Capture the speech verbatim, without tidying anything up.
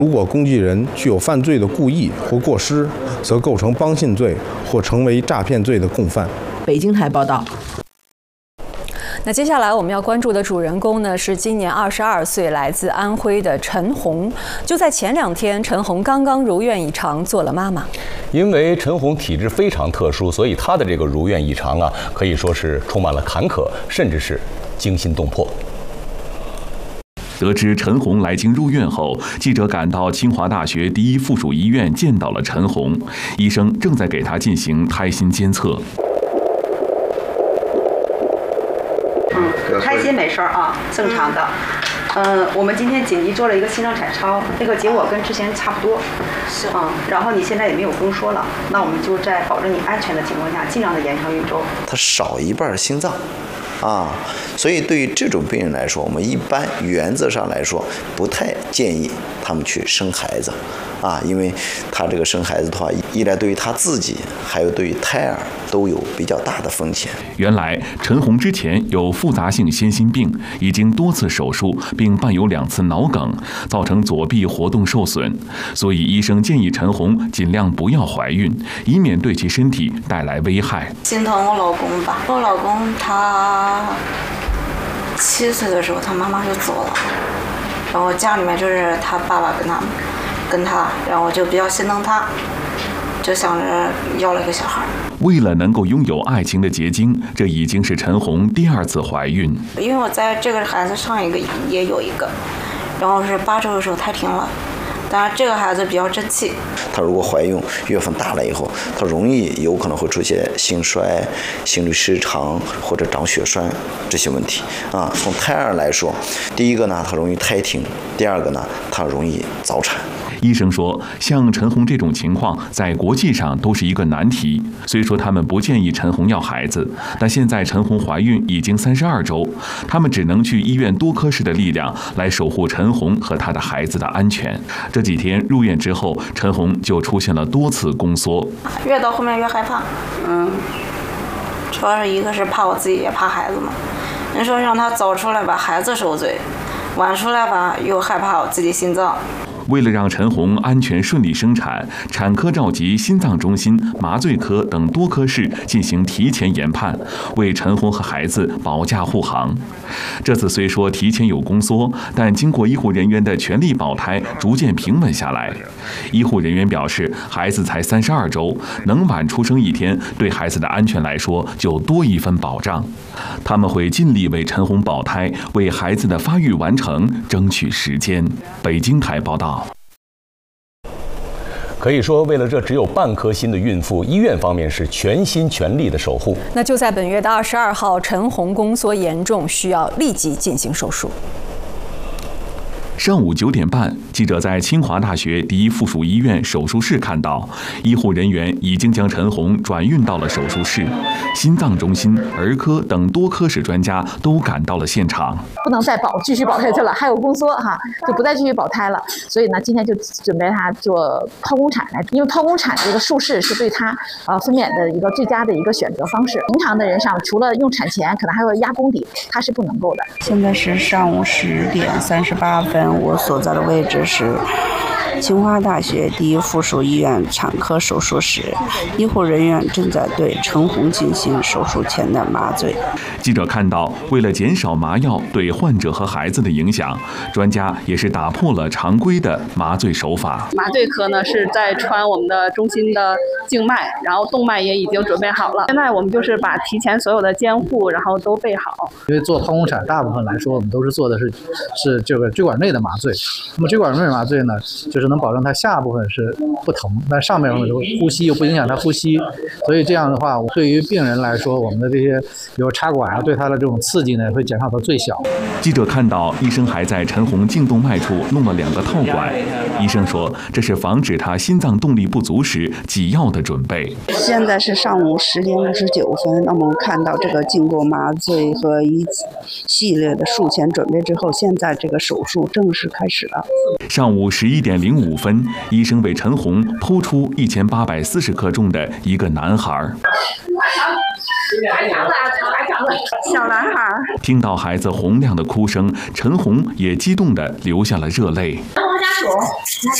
如果公祭人具有犯罪的故意或过失，则构成帮信罪或成为诈骗罪的共犯。 北京台报道。 那接下来我们要关注的主人公呢，是今年二十二岁，来自安徽的陈红。就在前两天，陈红刚刚如愿以偿做了妈妈。 因为陈红体质非常特殊，所以她的这个如愿以偿啊，可以说是充满了坎坷，甚至是惊心动魄。 得知陈红来京入院后，记者赶到清华大学第一附属医院见到了陈红，医生正在给她进行胎心监测。 嗯，胎心没事儿啊，正常的。嗯，我们今天紧急做了一个心脏彩超，那个结果跟之前差不多。是啊，然后你现在也没有宫缩了，那我们就在保证你安全的情况下，尽量的延长孕周。 它少一半心脏。啊，所以对于这种病人来说，我们一般原则上来说不太建议他们去生孩子，啊，因为他这个生孩子的话，一来对于他自己，还有对于胎儿都有比较大的风险。 原来陈红之前有复杂性先心病，已经多次手术，并伴有两次脑梗，造成左臂活动受损，所以医生建议陈红尽量不要怀孕，以免对其身体带来危害。 心疼我老公吧，我老公他七岁的时候，他妈妈就走了，然后家里面就是他爸爸跟他跟他，然后我就比较心疼他，就想着要了一个小孩。 为了能够拥有爱情的结晶，这已经是陈红第二次怀孕。 因为我在这个孩子上一个也有一个，然后是八周的时候胎停了。当然，这个孩子比较争气。 她如果怀孕月份大了以后，她容易有可能会出现心衰、心律失常或者长血栓这些问题啊。从胎儿来说，第一个呢，她容易胎停；第二个呢，她容易早产。 医生说，像陈红这种情况，在国际上都是一个难题。虽说他们不建议陈红要孩子，但现在陈红怀孕已经三十二周，他们只能去医院多科室的力量来守护陈红和她的孩子的安全。这几天入院之后，陈红就出现了多次宫缩， 越到后面越害怕。嗯，主要是一个是怕我自己，也怕孩子嘛。人说让他早出来把孩子受罪，晚出来吧又害怕我自己心脏。 为了让陈红安全顺利生产，产科召集心脏中心、麻醉科等多科室进行提前研判，为陈红和孩子保驾护航。这次虽说提前有宫缩，但经过医护人员的全力保胎，逐渐平稳下来。医护人员表示，孩子才三十二周，能晚出生一天，对孩子的安全来说就多一分保障。他们会尽力为陈红保胎，为孩子的发育完成争取时间。北京台报道。 可以说，为了这只有半颗心的孕妇，医院方面是全心全力的守护。 那就在本月的二十二号，陈红宫缩严重，需要立即进行手术。 上午九点半，记者在清华大学第一附属医院手术室看到，医护人员已经将陈红转运到了手术室，心脏中心、儿科等多科室专家都赶到了现场。 不能再保继续保胎去了，还有宫缩哈，就不再继续保胎了。所以呢，今天就准备他做剖宫产来，因为剖宫产这个术式是对他呃分娩的一个最佳的一个选择方式。平常的人上，除了用产钳，可能还要压宫底，它是不能够的。 现在是上午十点三十八分。我所在的位置是清华大学第一附属医院产科手术室，医护人员正在对陈红进行手术前的麻醉。 记者看到，为了减少麻药对患者和孩子的影响，专家也是打破了常规的麻醉手法。 麻醉科呢是在穿我们的中心的静脉，然后动脉也已经准备好了。现在我们就是把提前所有的监护，然后都备好。 因为做剖宫产，大部分来说我们都是做的是是这个椎管内的麻醉。那么椎管内麻醉呢，就是能保证它下部分是不疼，但上面呼吸又不影响它呼吸，所以这样的话，对于病人来说，我们的这些比如插管啊，对它的这种刺激呢，会减少到最小。 记者看到，医生还在陈红颈动脉处弄了两个套管，医生说这是防止他心脏动力不足时给药的准备。 现在是上午十点五十九分，那么我们看到这个经过麻醉和一系列的术前准备之后，现在这个手术正式开始了。 上午十一点零五分，医生为陈红剖出一千八百四十克重的一个男孩。 太强了，太强了！ 小男孩听到孩子洪亮的哭声，陈红也激动地流下了热泪。 往下数。